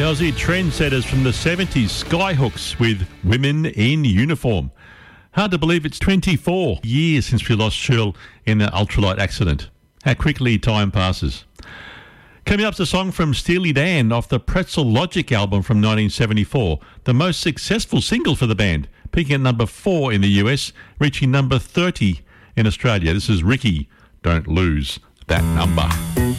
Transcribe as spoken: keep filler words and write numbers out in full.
Aussie trendsetters from the seventies, Skyhooks with Women in Uniform. Hard to believe it's twenty-four years since we lost Shirl in that ultralight accident. How quickly time passes. Coming up's a song from Steely Dan off the Pretzel Logic album from nineteen seventy-four, the most successful single for the band, peaking at number four in the U S, reaching number thirty in Australia. This is Ricky, Don't Lose That Number.